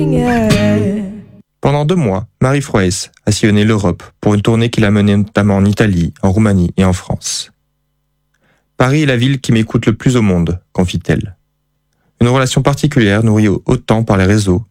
Pendant 2 mois, Marie Frouès a sillonné l'Europe pour une tournée qui l'a menée notamment en Italie, en Roumanie et en France. Paris est la ville qui m'écoute le plus au monde, confie-t-elle. Une relation particulière nourrie autant par les réseaux